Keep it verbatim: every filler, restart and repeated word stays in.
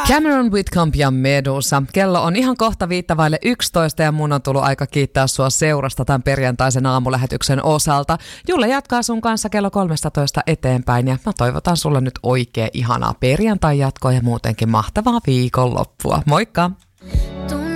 Cameron Whitcomb ja Medusa. Kello on ihan kohta viittavaille yksitoista ja mun on tullut aika kiittää sua seurasta tämän perjantaisen aamulähetyksen osalta. Julle jatkaa sun kanssa kello kolmetoista eteenpäin ja mä toivotan sulle nyt oikein ihanaa perjantai jatkoa ja muutenkin mahtavaa viikonloppua. Moikka!